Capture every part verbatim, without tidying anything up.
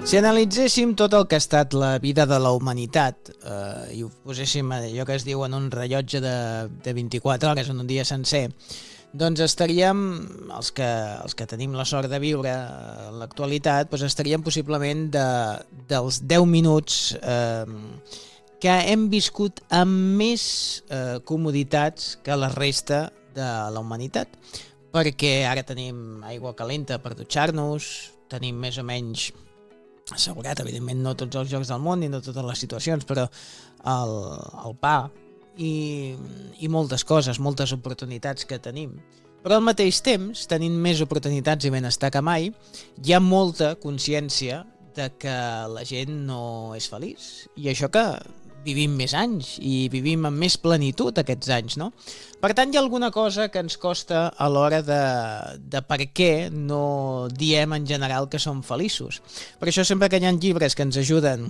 Si analitzéssim tot el que ha estat la vida de la humanitat eh, i ho poséssim allò que es diu en un rellotge de, de vint-i-quatre hores, en un dia sencer, doncs estaríem, els que, els que tenim la sort de viure en l'actualitat, doncs estaríem possiblement de, dels deu minuts eh, que hem viscut amb més eh, comoditats que la resta de la humanitat, perquè ara tenim aigua calenta per dutxar-nos, tenim més o menys assegurat, evidentment no tots els llocs del món i no totes les situacions, però el, el pa i, i moltes coses, moltes oportunitats que tenim. Però al mateix temps, tenint més oportunitats i benestar que mai, hi ha molta consciència de que la gent no és feliç. I això que vivim més anys i vivim amb més plenitud aquests anys, no? Per tant, hi ha alguna cosa que ens costa a l'hora de, de per què no diem en general que som feliços. Per això sempre que hi ha llibres que ens ajuden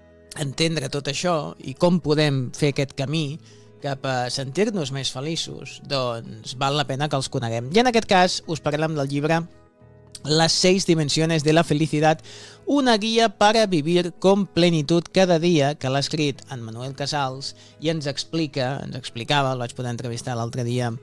a entendre tot això i com podem fer aquest camí cap a sentir-nos més feliços, doncs val la pena que els coneguem. I en aquest cas us parlem del llibre Las seis dimensiones de la felicidad, una guia para vivir con plenitud cada dia, que l'ha escrit en Manuel Casals i ens explica, ens explicava, el vaig poder entrevistar l'altre dia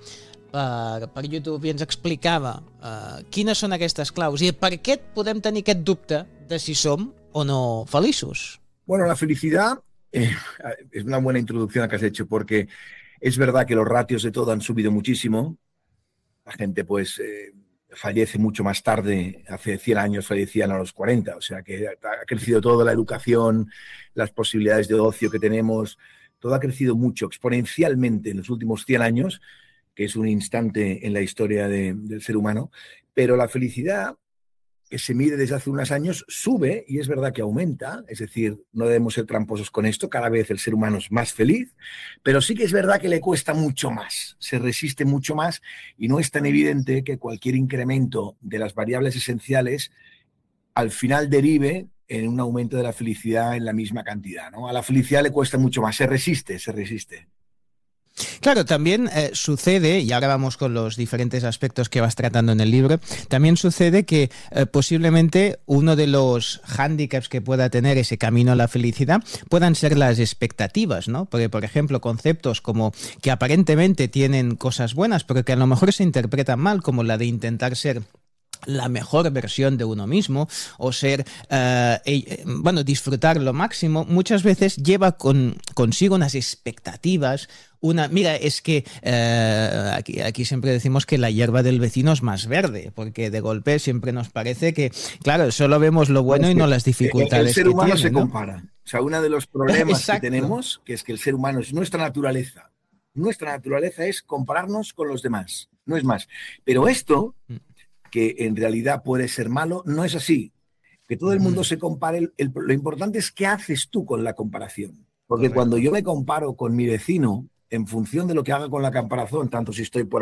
per, per YouTube, i ens explicava uh, quines són aquestes claus i per què podem tenir aquest dubte de si som o no feliços. Bueno, la felicidad eh, es una buena introducción a que has hecho, porque es verdad que los ratios de todo han subido muchísimo. La gente pues eh, fallece mucho más tarde, hace cien años fallecían a los cuarenta, o sea que ha crecido todo, la educación, las posibilidades de ocio que tenemos, todo ha crecido mucho, exponencialmente en los últimos cien años, que es un instante en la historia de, del ser humano, pero la felicidad que se mide desde hace unos años sube y es verdad que aumenta, es decir, no debemos ser tramposos con esto, cada vez el ser humano es más feliz, pero sí que es verdad que le cuesta mucho más, se resiste mucho más y no es tan evidente que cualquier incremento de las variables esenciales al final derive en un aumento de la felicidad en la misma cantidad, ¿no? A la felicidad le cuesta mucho más, se resiste, se resiste. Claro, también eh, sucede, y ahora vamos con los diferentes aspectos que vas tratando en el libro, también sucede que eh, posiblemente uno de los hándicaps que pueda tener ese camino a la felicidad puedan ser las expectativas, ¿no? Porque, por ejemplo, conceptos como que aparentemente tienen cosas buenas, pero que a lo mejor se interpretan mal, como la de intentar ser la mejor versión de uno mismo o ser, eh, eh, bueno, disfrutar lo máximo, muchas veces lleva con, consigo unas expectativas. Una, mira, es que eh, aquí, aquí siempre decimos que la hierba del vecino es más verde, porque de golpe siempre nos parece que, claro, solo vemos lo bueno y no las dificultades. El ser humano que tiene, se ¿no? compara. O sea, uno de los problemas que tenemos, que es que el ser humano es nuestra naturaleza. Nuestra naturaleza es compararnos con los demás, no es más. Pero esto, que en realidad puede ser malo, no es así. Que todo el mundo se compare, el, el, lo importante es qué haces tú con la comparación. Porque Correcto. Cuando yo me comparo con mi vecino, en función de lo que haga con la comparación, tanto si estoy por